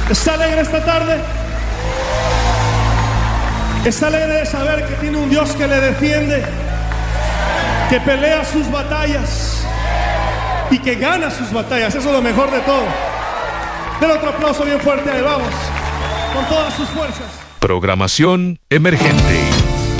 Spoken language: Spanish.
¿Está alegre esta tarde? ¿Está alegre de saber que tiene un Dios que le defiende, que pelea sus batallas y que gana sus batallas? Eso es lo mejor de todo. Den otro aplauso bien fuerte a él, vamos, con todas sus fuerzas. Programación emergente.